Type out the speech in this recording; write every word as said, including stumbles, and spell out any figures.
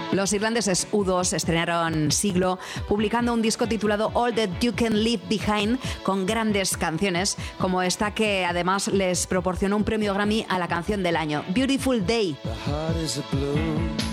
Los irlandeses U dos estrenaron siglo publicando un disco titulado All That You Can Leave Behind, con grandes canciones como esta, que además les proporcionó un premio Grammy a la canción del año, Beautiful Day.